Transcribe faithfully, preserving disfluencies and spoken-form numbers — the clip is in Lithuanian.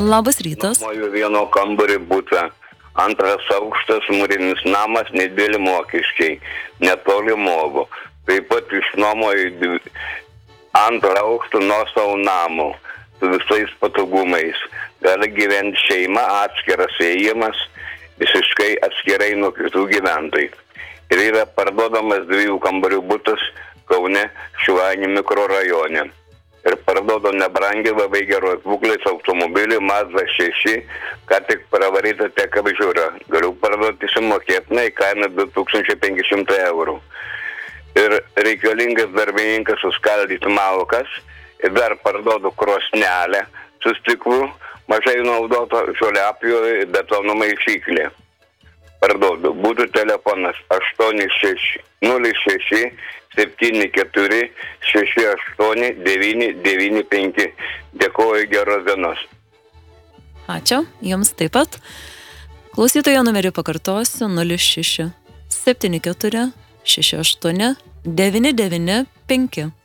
Labas rytas. Nuomoju vieno kambarį butą. Antras aukštas, mūrinis namas, nedėlį mokesčiai, netoli movo. Taip pat išnuomoju dvi... antrą aukštą nuo savo namų, su visais patogumais. Gali gyventi šeima, atskiras įėjimas, visiškai atskirai nuo kitų gyventojų. Ir yra parduodamas dviejų kambarių butas Kaune, Šilainių mikrorajone. Ir parduodo nebrangiai, labai geros būklės automobilį Mazda šeši, ką tik pravaryta tiek apžiūra. Galiu parduoti sumokėtinai, kaina du tūkstančiai penki šimtai eurų. Ir reikalingas darbininkas suskaldyti malkas ir dar parduodu krosnelę su stiklu, mažai naudoto žoliapjovė betono maišyklė. Parduodu. Būtų telefonas aštuoni šeši nulis šeši septyni keturi šeši aštuoni devyni devyni penki. Dėkuoju, geros dienos. Ačiū, jums taip pat. Klausytojo numerį pakartosiu nulis šeši septyni keturi šeši aštuoni devyni devyni penki.